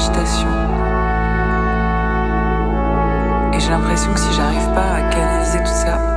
agitation. Et j'ai l'impression que si j'arrive pas à canaliser tout ça,